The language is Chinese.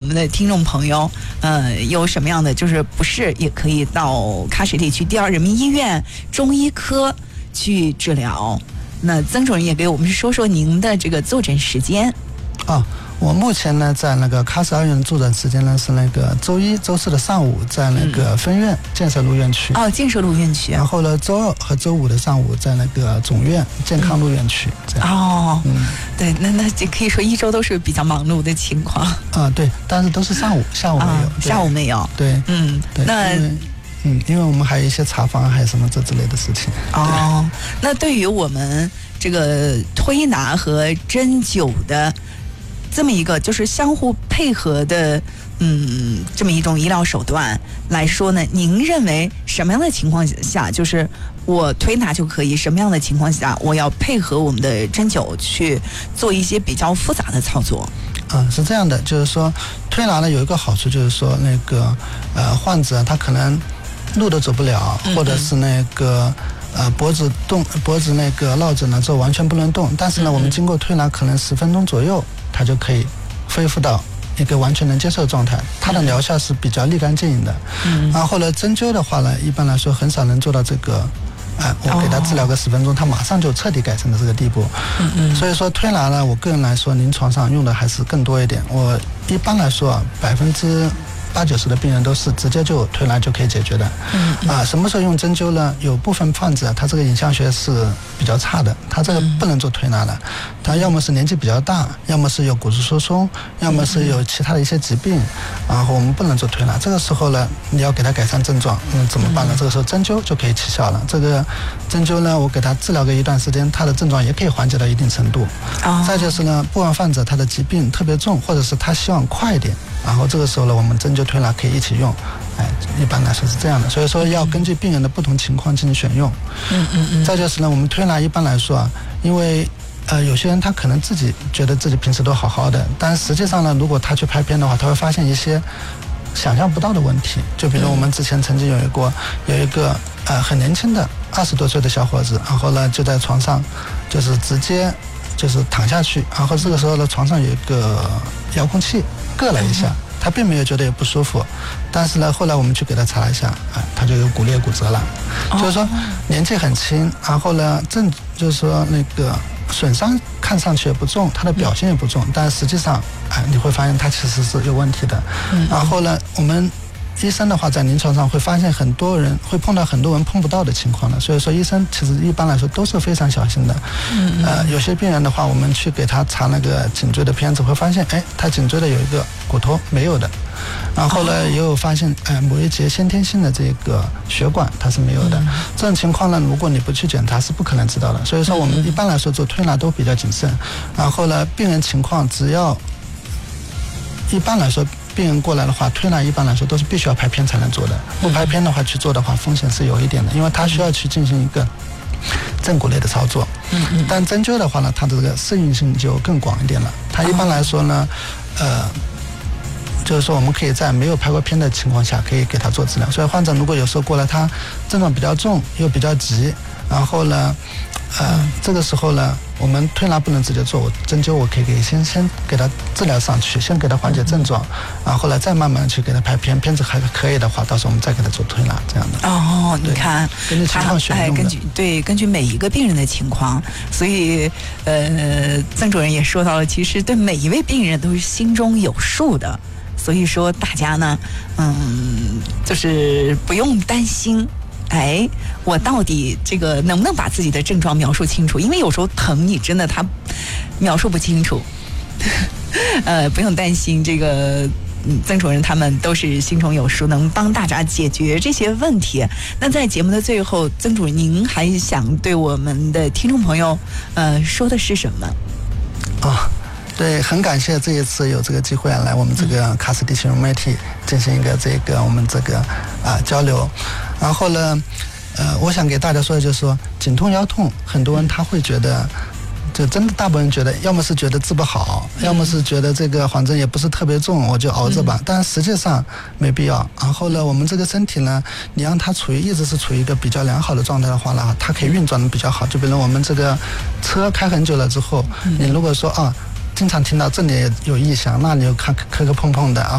们的听众朋友，有什么样的就是不适，也可以到喀什地区第2人民医院中医科去治疗。那曾主任也给我们说说您的这个坐诊时间。 我目前呢在那个喀什2院的坐诊时间呢是那个周1、周4的上午在那个分院建设路院区。 建设路院区。 然后呢，周2和周5的上午在那个总院健康路院区。这样。 对，那就可以说一周都是比较忙碌的情况。 对，但是都是上午，下午没有。 下午没有。 对，对。 那因为我们还有一些查房，还有什么这之类的事情。 那对于我们这个推拿和针灸的这么一个就是相互配合的这么一种医疗手段来说呢，您认为什么样的情况下就是我推拿就可以，什么样的情况下我要配合我们的针灸去做一些比较复杂的操作？ 是这样的，就是说推拿呢有一个好处，就是说那个患者他可能路都走不了，或者是那个脖子那个落枕了之后完全不能动，但是呢我们经过推拿可能10分钟左右它就可以恢复到一个完全能接受的状态，它的疗效是比较立竿见影的。然后呢针灸的话呢一般来说很少能做到这个我给他治疗个10分钟他马上就彻底改善的这个地步。所以说推拿呢我个人来说临床上用的还是更多一点，我一般来说80%-90%的病人都是直接就推拿就可以解决的。什么时候用针灸呢？有部分患者他这个影像学是比较差的，他这个不能做推拿的，他要么是年纪比较大，要么是有骨质疏松，要么是有其他的一些疾病，然后我们不能做推拿。这个时候呢你要给他改善症状，怎么办呢？这个时候针灸就可以起效了。这个针灸呢我给他治疗个一段时间，他的症状也可以缓解到一定程度。再就是呢部分患者他的疾病特别重，或者是他希望快一点，然后这个时候呢我们针灸推拿可以一起用。一般来说是这样的，所以说要根据病人的不同情况进行选用。再就是呢我们推拿一般来说因为有些人他可能自己觉得自己平时都好好的，但实际上呢如果他去拍片的话，他会发现一些想象不到的问题。就比如我们之前曾经有一个很年轻的20多岁的小伙子，然后呢就在床上就是直接就是躺下去，然后这个时候呢床上有一个遥控器硌了一下，他并没有觉得有不舒服，但是呢后来我们去给他查了一下，他就有骨裂骨折了。就是说年纪很轻，然后呢就是说那个损伤看上去也不重，他的表现也不重，但实际上你会发现他其实是有问题的。然后呢我们医生的话在临床上会发现很多人会碰到很多人碰不到的情况的，所以说医生其实一般来说都是非常小心的。有些病人的话我们去给他查那个颈椎的片子，会发现他颈椎的有一个骨头没有的，然后呢也有发现某一节先天性的这个血管它是没有的。这种情况呢如果你不去检查是不可能知道的，所以说我们一般来说做推拿都比较谨慎。然后呢病人情况只要一般来说病人过来的话，推拿一般来说都是必须要拍片才能做的，不拍片的话去做的话风险是有一点的，因为它需要去进行一个正骨类的操作。但针灸的话呢它的这个适应性就更广一点了。它一般来说呢就是说我们可以在没有拍过片的情况下可以给他做治疗。所以患者如果有时候过来他症状比较重又比较急，然后呢这个时候呢我们推拿不能直接做，我针灸我可以先给他治疗上去，先给他缓解症状，然后呢再慢慢去给他拍片，片子还可以的话到时候我们再给他做推拿这样的。 你看根据情况选用的。根据每一个病人的情况，所以曾主任也说到了，其实对每一位病人都是心中有数的，所以说大家呢就是不用担心我到底这个能不能把自己的症状描述清楚？因为有时候疼你真的他描述不清楚。不用担心，这个曾主任他们都是心中有数，能帮大家解决这些问题。那在节目的最后，曾主任您还想对我们的听众朋友说的是什么？ 对，很感谢这一次有这个机会来我们这个喀什地区媒体进行一个我们这个交流。然后呢我想给大家说的就是说颈痛腰痛很多人他会觉得就真的大部分人觉得要么是觉得治不好，要么是觉得这个反正也不是特别重我就熬着吧，但实际上没必要。然后呢我们这个身体呢你让它一直是处于一个比较良好的状态的话呢，它可以运转的比较好。就比如我们这个车开很久了之后，你如果说经常听到这里有异响，那你就磕磕碰碰的